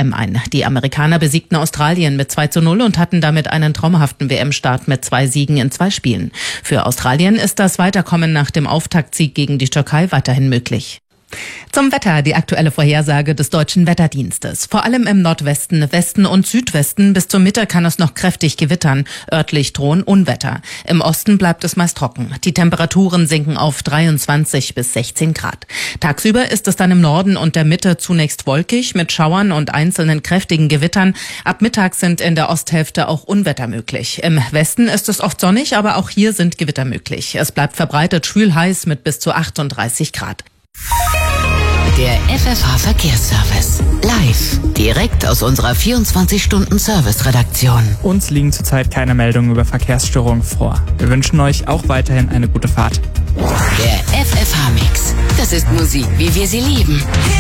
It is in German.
WM ein. Die Amerikaner besiegten Australien mit 2:0 und hatten damit einen traumhaften WM-Start mit 2 Siegen in 2 Spielen. Für Australien ist das Weiterkommen nach dem Auftaktsieg gegen die Türkei weiterhin möglich. Zum Wetter die aktuelle Vorhersage des Deutschen Wetterdienstes. Vor allem im Nordwesten, Westen und Südwesten bis zur Mitte kann es noch kräftig gewittern. Örtlich drohen Unwetter. Im Osten bleibt es meist trocken. Die Temperaturen sinken auf 23 bis 16 Grad. Tagsüber ist es dann im Norden und der Mitte zunächst wolkig mit Schauern und einzelnen kräftigen Gewittern. Ab Mittag sind in der Osthälfte auch Unwetter möglich. Im Westen ist es oft sonnig, aber auch hier sind Gewitter möglich. Es bleibt verbreitet schwül heiß mit bis zu 38 Grad. Der FFH Verkehrsservice. Live. Direkt aus unserer 24-Stunden-Service-Redaktion. Uns liegen zurzeit keine Meldungen über Verkehrsstörungen vor. Wir wünschen euch auch weiterhin eine gute Fahrt. Der FFH-Mix. Das ist Musik, wie wir sie lieben.